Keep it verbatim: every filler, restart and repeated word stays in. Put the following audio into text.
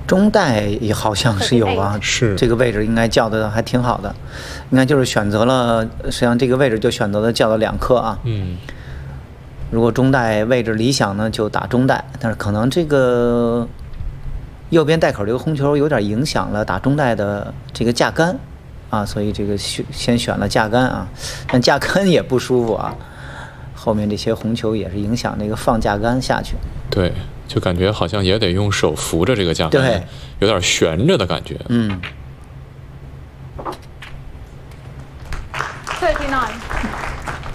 中带也好像是有啊， 是这个位置应该叫的还挺好的，应该就是选择了，实际上这个位置就选择了叫了两颗啊。 嗯， 如果中带位置理想呢，就打中带，但是可能这个右边带口这个红球有点影响了打中带的这个架杆啊，所以这个先选了架杆啊，但架杆也不舒服啊，后面这些红球也是影响这个放架杆下去。 对，就感觉好像也得用手扶着这个架杆， 对， 有点悬着的感觉。 嗯。